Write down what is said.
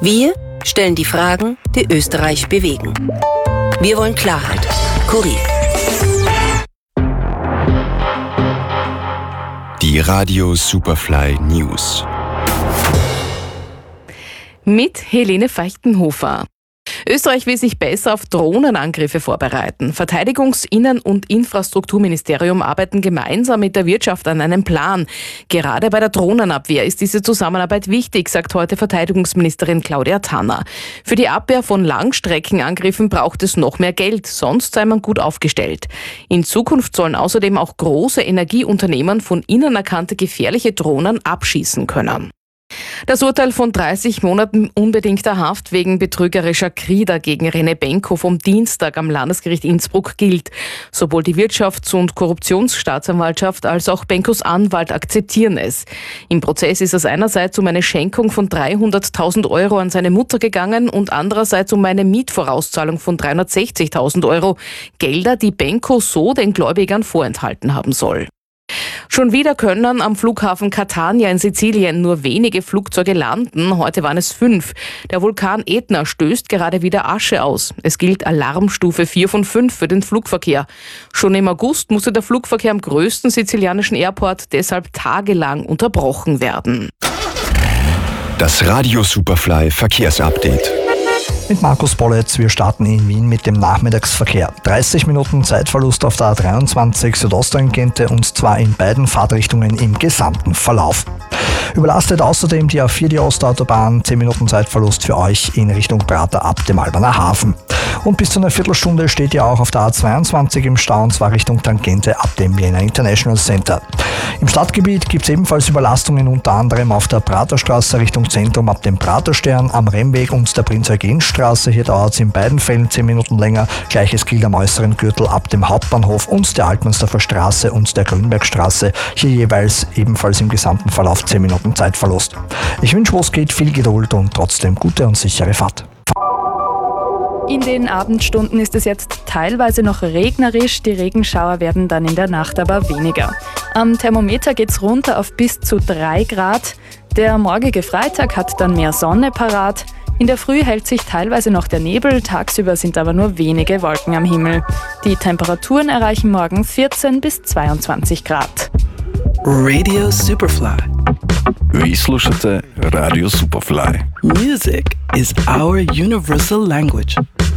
Wir stellen die Fragen, die Österreich bewegen. Wir wollen Klarheit. Kurier. Die Radio Superfly News. Mit Helene Feichtenhofer. Österreich will sich besser auf Drohnenangriffe vorbereiten. Verteidigungs-, Innen- und Infrastrukturministerium arbeiten gemeinsam mit der Wirtschaft an einem Plan. Gerade bei der Drohnenabwehr ist diese Zusammenarbeit wichtig, sagt heute Verteidigungsministerin Claudia Tanner. Für die Abwehr von Langstreckenangriffen braucht es noch mehr Geld, sonst sei man gut aufgestellt. In Zukunft sollen außerdem auch große Energieunternehmen von innen erkannte gefährliche Drohnen abschießen können. Das Urteil von 30 Monaten unbedingter Haft wegen betrügerischer Krieder gegen René Benko vom Dienstag am Landesgericht Innsbruck gilt. Sowohl die Wirtschafts- und Korruptionsstaatsanwaltschaft als auch Benkos Anwalt akzeptieren es. Im Prozess ist es einerseits um eine Schenkung von 300.000 Euro an seine Mutter gegangen und andererseits um eine Mietvorauszahlung von 360.000 Euro. Gelder, die Benko so den Gläubigern vorenthalten haben soll. Schon wieder können am Flughafen Catania in Sizilien nur wenige Flugzeuge landen. Heute waren es 5. Der Vulkan Etna stößt gerade wieder Asche aus. Es gilt Alarmstufe 4 von 5 für den Flugverkehr. Schon im August musste der Flugverkehr am größten sizilianischen Airport deshalb tagelang unterbrochen werden. Das Radio Superfly Verkehrsupdate. Mit Markus Bolletz, wir starten in Wien mit dem Nachmittagsverkehr. 30 Minuten Zeitverlust auf der A23 Südosttangente und zwar in beiden Fahrtrichtungen im gesamten Verlauf. Überlastet außerdem die A4 die Ostautobahn, 10 Minuten Zeitverlust für euch in Richtung Prater ab dem Alberner Hafen. Und bis zu einer Viertelstunde steht ihr auch auf der A22 im Stau und zwar Richtung Tangente ab dem Vienna International Center. Im Stadtgebiet gibt es ebenfalls Überlastungen unter anderem auf der Praterstraße Richtung Zentrum ab dem Praterstern, am Rennweg und der Prinz-Eugen-Straße. Hier dauert es in beiden Fällen 10 Minuten länger. Gleiches gilt am äußeren Gürtel ab dem Hauptbahnhof und der Altmannsdorfer Straße und der Grünbergstraße. Hier jeweils ebenfalls im gesamten Verlauf 10 Minuten Zeitverlust. Ich wünsche, wo es geht, viel Geduld und trotzdem gute und sichere Fahrt. In den Abendstunden ist es jetzt teilweise noch regnerisch, die Regenschauer werden dann in der Nacht aber weniger. Am Thermometer geht's runter auf bis zu 3 Grad. Der morgige Freitag hat dann mehr Sonne parat. In der Früh hält sich teilweise noch der Nebel, tagsüber sind aber nur wenige Wolken am Himmel. Die Temperaturen erreichen morgen 14 bis 22 Grad. Radio Superfly. Ви слушате Radio Superfly. Music is our universal language.